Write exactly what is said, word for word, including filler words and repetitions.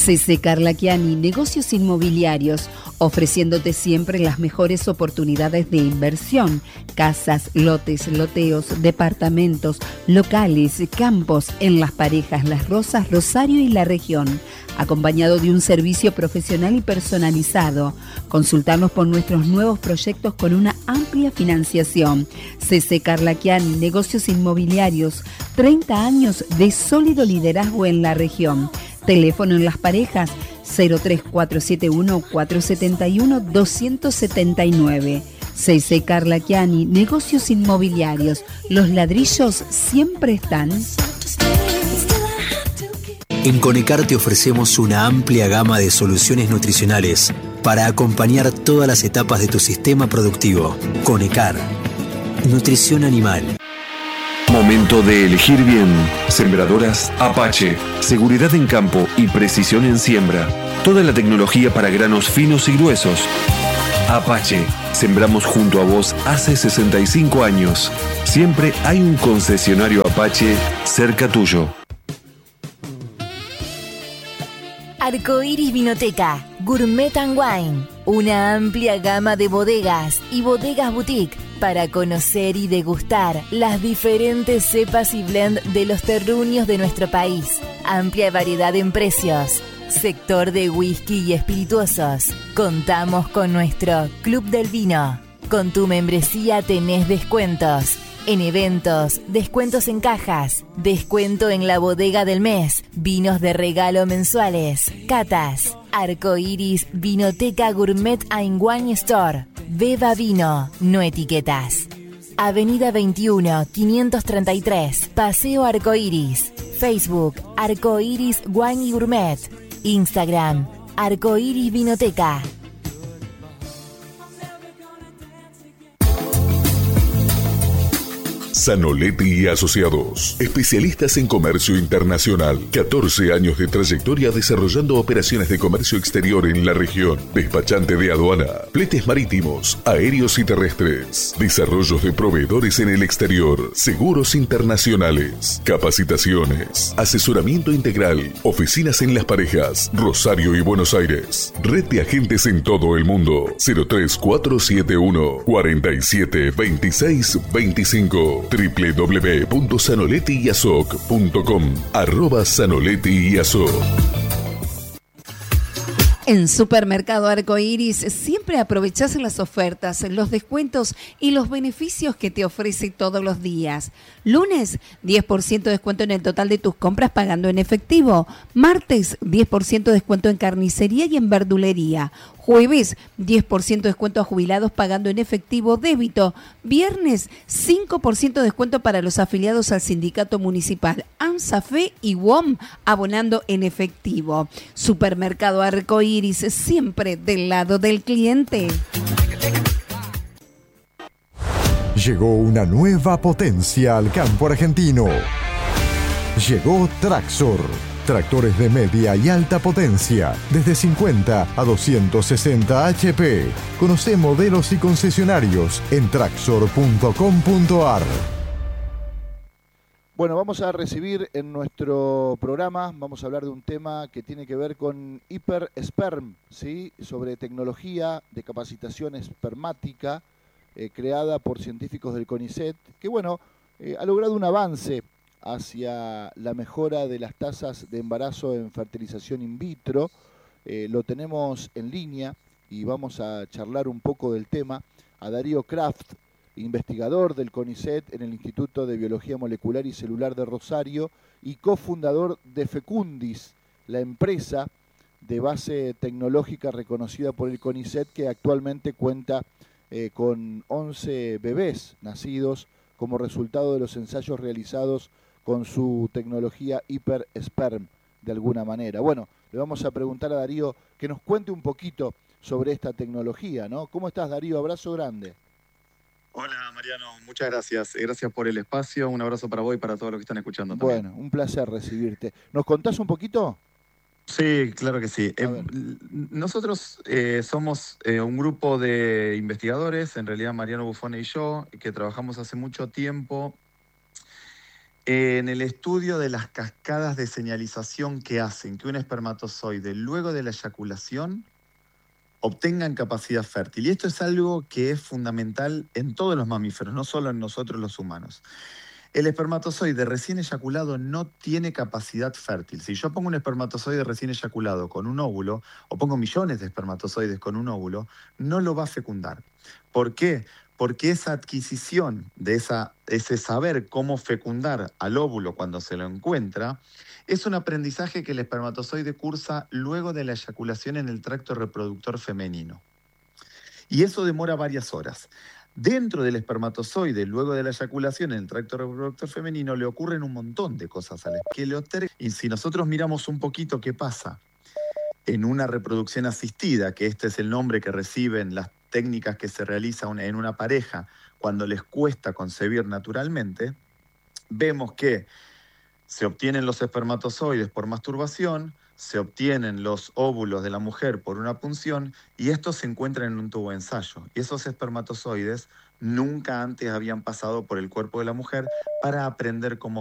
C C Carlaquiani, negocios inmobiliarios, ofreciéndote siempre las mejores oportunidades de inversión, casas, lotes, loteos, departamentos, locales, campos en Las Parejas, Las Rosas, Rosario y la región, acompañado de un servicio profesional y personalizado. Consultarnos por nuestros nuevos proyectos con una amplia financiación. C C Carlaquiani, negocios inmobiliarios, treinta años de sólido liderazgo en la región. Teléfono en Las Parejas cero tres cuatro siete uno cuatro siete uno dos siete nueve. C C Carlaquiani, negocios inmobiliarios. Los ladrillos siempre están. En Conecar te ofrecemos una amplia gama de soluciones nutricionales para acompañar todas las etapas de tu sistema productivo. Conecar, nutrición animal. Momento de elegir bien. Sembradoras Apache. Seguridad en campo y precisión en siembra. Toda la tecnología para granos finos y gruesos. Apache. Sembramos junto a vos hace sesenta y cinco años. Siempre hay un concesionario Apache cerca tuyo. Arcoiris Vinoteca, Gourmet and Wine, una amplia gama de bodegas y bodegas boutique para conocer y degustar las diferentes cepas y blend de los terruños de nuestro país. Amplia variedad en precios. Sector de whisky y espirituosos. Contamos con nuestro Club del Vino. Con tu membresía tenés descuentos. En eventos, descuentos en cajas, descuento en la bodega del mes, vinos de regalo mensuales, catas, Arcoiris Vinoteca Gourmet and Wine Store. Beba vino, no etiquetas. Avenida veintiuno, quinientos treinta y tres, Paseo Arcoiris. Facebook, Arcoiris Wine y Gourmet. Instagram, Arcoiris Vinoteca. Zanoletti y Asociados, especialistas en comercio internacional, catorce años de trayectoria desarrollando operaciones de comercio exterior en la región, despachante de aduana, fletes marítimos, aéreos y terrestres, desarrollos de proveedores en el exterior, seguros internacionales, capacitaciones, asesoramiento integral, oficinas en Las Parejas, Rosario y Buenos Aires, red de agentes en todo el mundo, cero tres cuatro siete uno cuatro siete dos seis dos cinco. doble u doble u doble u punto zanoletti y asoc punto com, arroba Zanoletti y Asoc. En Supermercado Arcoiris siempre aprovechás las ofertas, los descuentos y los beneficios que te ofrece todos los días. Lunes, diez por ciento de descuento en el total de tus compras pagando en efectivo. Martes, diez por ciento de descuento en carnicería y en verdulería. Jueves, diez por ciento de descuento a jubilados pagando en efectivo débito. Viernes, cinco por ciento de descuento para los afiliados al sindicato municipal AMSAFE y W O M abonando en efectivo. Supermercado Arcoiris, siempre del lado del cliente. Llegó una nueva potencia al campo argentino. Llegó Traxor. Tractores de media y alta potencia, desde cincuenta a doscientos sesenta H P. Conoce modelos y concesionarios en traxor punto com punto ar. Bueno, vamos a recibir en nuestro programa, vamos a hablar de un tema que tiene que ver con HiperSperm, ¿sí? Sobre tecnología de capacitación espermática eh, creada por científicos del CONICET, que bueno, eh, ha logrado un avance hacia la mejora de las tasas de embarazo en fertilización in vitro. Eh, lo tenemos en línea y vamos a charlar un poco del tema a Darío Kraft, investigador del CONICET en el Instituto de Biología Molecular y Celular de Rosario y cofundador de Fecundis, la empresa de base tecnológica reconocida por el CONICET que actualmente cuenta eh, con once bebés nacidos como resultado de los ensayos realizados con su tecnología HiperSperm, de alguna manera. Bueno, le vamos a preguntar a Darío que nos cuente un poquito sobre esta tecnología, ¿no? ¿Cómo estás, Darío? Abrazo grande. Hola, Mariano. Muchas gracias. Gracias por el espacio. Un abrazo para vos y para todos los que están escuchando también. Bueno, un placer recibirte. ¿Nos contás un poquito? Sí, claro que sí. Eh, nosotros eh, somos eh, un grupo de investigadores, en realidad Mariano Buffone y yo, que trabajamos hace mucho tiempo En el estudio de las cascadas de señalización que hacen que un espermatozoide luego de la eyaculación obtengan capacidad fértil. Y esto es algo que es fundamental en todos los mamíferos, no solo en nosotros los humanos. El espermatozoide recién eyaculado no tiene capacidad fértil. Si yo pongo un espermatozoide recién eyaculado con un óvulo, o pongo millones de espermatozoides con un óvulo, no lo va a fecundar. ¿Por qué? Porque esa adquisición de esa, ese saber cómo fecundar al óvulo cuando se lo encuentra, es un aprendizaje que el espermatozoide cursa luego de la eyaculación en el tracto reproductor femenino. Y eso demora varias horas. Dentro del espermatozoide, luego de la eyaculación en el tracto reproductor femenino, le ocurren un montón de cosas al espermatozoide. Y si nosotros miramos un poquito qué pasa en una reproducción asistida, que este es el nombre que reciben las técnicas que se realizan en una pareja cuando les cuesta concebir naturalmente, vemos que se obtienen los espermatozoides por masturbación, se obtienen los óvulos de la mujer por una punción y estos se encuentran en un tubo de ensayo. Y esos espermatozoides nunca antes habían pasado por el cuerpo de la mujer para aprender cómo